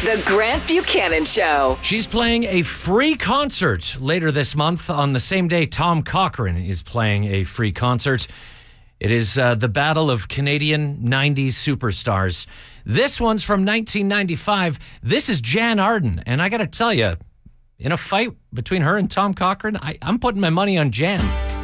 The Grant Buchanan Show. She's playing a free concert later this month on the same day Tom Cochrane is playing a free concert. It is the battle of Canadian 90s superstars. This one's from 1995. This is Jan Arden. And I got to tell you, in a fight between her and Tom Cochrane, I'm putting my money on Jan.